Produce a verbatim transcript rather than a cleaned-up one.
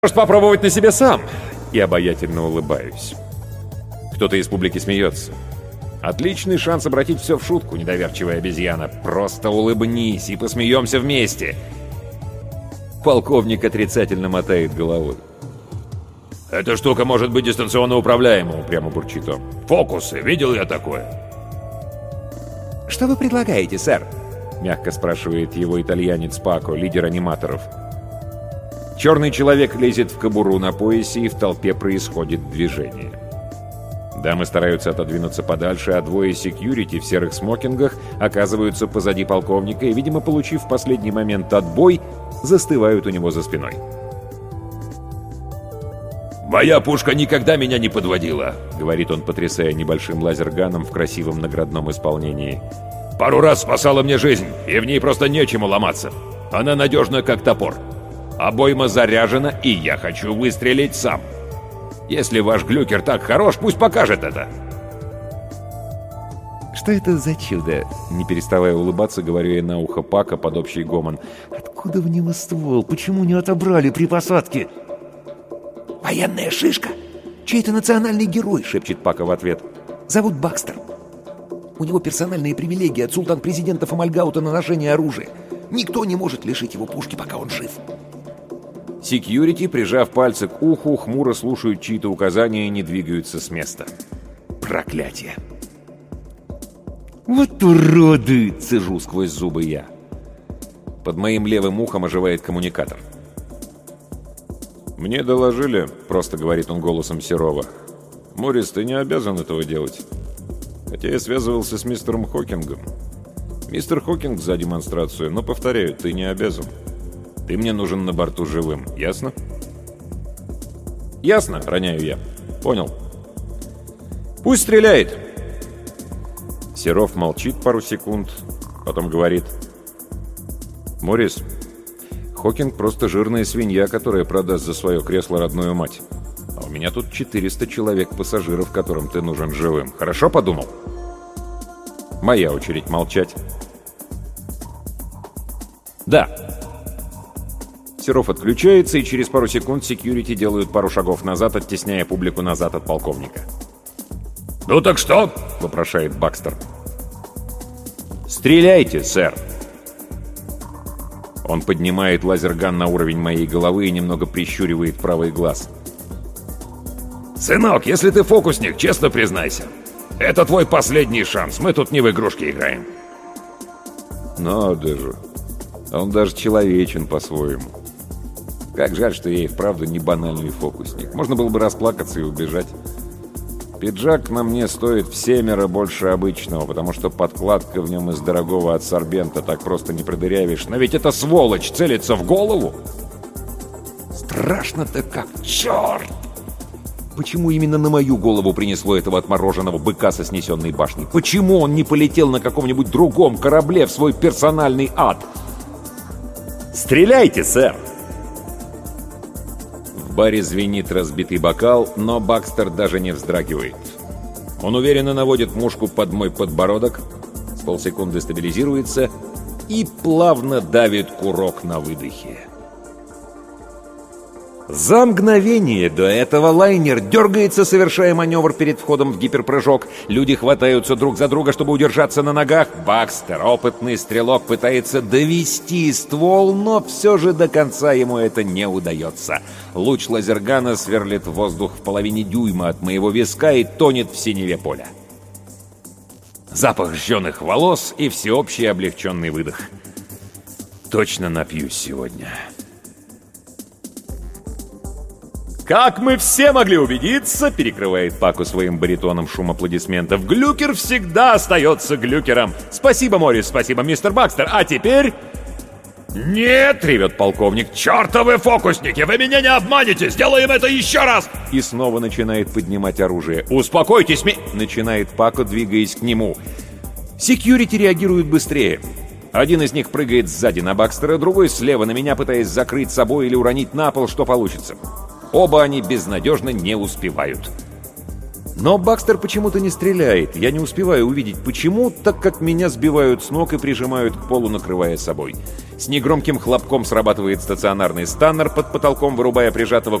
Можешь попробовать на себе сам. И обаятельно улыбаюсь. Кто-то из публики смеется. Отличный шанс обратить все в шутку, недоверчивая обезьяна. Просто улыбнись и посмеемся вместе. Полковник отрицательно мотает головой. «Эта штука может быть дистанционно управляема», — прямо бурчит он. «Фокусы, видел я такое». «Что вы предлагаете, сэр?» — мягко спрашивает его итальянец Пако, лидер аниматоров. Черный человек лезет в кобуру на поясе, и в толпе происходит движение. Дамы стараются отодвинуться подальше, а двое секьюрити в серых смокингах оказываются позади полковника и, видимо, получив в последний момент отбой, застывают у него за спиной. «Моя пушка никогда меня не подводила», — говорит он, потрясая небольшим лазерганом в красивом наградном исполнении. «Пару раз спасала мне жизнь, и в ней просто нечему ломаться. Она надежна, как топор. Обойма заряжена, и я хочу выстрелить сам. Если ваш глюкер так хорош, пусть покажет это». «Что это за чудо?» Не переставая улыбаться, говорю я на ухо Пака под общий гомон. «Откуда в него ствол? Почему не отобрали при посадке?» «Военная шишка! Чей-то национальный герой!» — шепчет Пака в ответ. «Зовут Бакстер. У него персональные привилегии от султан-президента Фомальгаута на ношение оружия. Никто не может лишить его пушки, пока он жив». Секьюрити, прижав пальцы к уху, хмуро слушают чьи-то указания и не двигаются с места. Проклятие! «Вот уроды!» — цежу сквозь зубы я. Под моим левым ухом оживает коммуникатор. «Мне доложили», — просто говорит он голосом Серова. «Моррис, ты не обязан этого делать. Хотя я связывался с мистером Хокингом. Мистер Хокинг за демонстрацию, но, повторяю, ты не обязан. Ты мне нужен на борту живым, ясно?» «Ясно», — роняю я. «Понял». «Пусть стреляет». Серов молчит пару секунд, потом говорит: «Моррис, Хокинг просто жирная свинья, которая продаст за свое кресло родную мать. А у меня тут четыреста человек-пассажиров, которым ты нужен живым. Хорошо подумал?» Моя очередь молчать. «Да». Серов отключается, и через пару секунд секьюрити делают пару шагов назад, оттесняя публику назад от полковника. «Ну так что?» — вопрошает Бакстер. «Стреляйте, сэр!» Он поднимает лазерган на уровень моей головы и немного прищуривает правый глаз. «Сынок, если ты фокусник, честно признайся. Это твой последний шанс, мы тут не в игрушки играем». «Надо же! Он даже человечен по-своему. Как жаль, что я и вправду не банальный фокусник. Можно было бы расплакаться и убежать. Пиджак на мне стоит в семеро больше обычного, потому что подкладка в нем из дорогого адсорбента, так просто не продырявишь. Но ведь эта сволочь целится в голову! Страшно-то как, черт! Почему именно на мою голову принесло этого отмороженного быка со снесенной башней? Почему он не полетел на каком-нибудь другом корабле в свой персональный ад? «Стреляйте, сэр!» В баре звенит разбитый бокал, но Бакстер даже не вздрагивает. Он уверенно наводит мушку под мой подбородок, с полсекунды стабилизируется и плавно давит курок на выдохе. За мгновение до этого лайнер дергается, совершая маневр перед входом в гиперпрыжок. Люди хватаются друг за друга, чтобы удержаться на ногах. Бакстер, опытный стрелок, пытается довести ствол, но все же до конца ему это не удается. Луч лазергана сверлит воздух в половине дюйма от моего виска и тонет в синеве поля. Запах жженых волос и всеобщий облегченный выдох. Точно напьюсь сегодня. «Как мы все могли убедиться», — перекрывает Паку своим баритоном шум аплодисментов, «глюкер всегда остается глюкером. Спасибо, Моррис, спасибо, мистер Бакстер. А теперь...» «Нет!» — ревет полковник. «Чертовы фокусники! Вы меня не обманете! Сделаем это еще раз!» И снова начинает поднимать оружие. «Успокойтесь, ми...» — начинает Пако, двигаясь к нему. Секьюрити реагируют быстрее. Один из них прыгает сзади на Бакстера, другой слева на меня, пытаясь закрыть собой или уронить на пол, что получится. Оба они безнадежно не успевают. Но Бакстер почему-то не стреляет. Я не успеваю увидеть почему, так как меня сбивают с ног и прижимают к полу, накрывая собой. С негромким хлопком срабатывает стационарный станнер под потолком, вырубая прижатого